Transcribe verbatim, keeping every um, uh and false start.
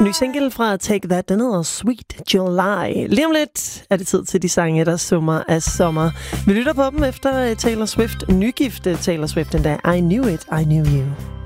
Ny single fra Take That, den hedder Sweet July. Lige om lidt er det tid til de sange, der summer af sommer. Vi lytter på dem efter Taylor Swift, nygifte Taylor Swift endda. I Knew It, I Knew You.